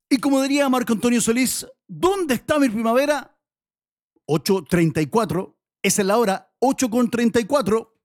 Y como diría Marco Antonio Solís, ¿dónde está mi primavera? 8:34, esa es la hora, 8:34.